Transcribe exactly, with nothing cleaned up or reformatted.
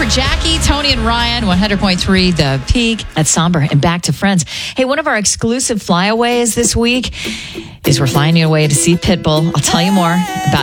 for Jackie, Tony, and Ryan. one hundred point three The Peak. That's Somber and Back to Friends. Hey, one of our exclusive flyaways this week is we're flying you away to see Pitbull. I'll tell you more about